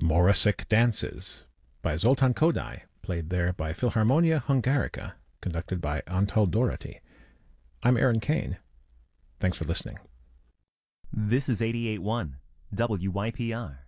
Morisic Dances by Zoltan Kodály, played there by Philharmonia Hungarica, conducted by Antal Doherty. I'm Aaron Kane. Thanks for listening. This is 88.1 WYPR.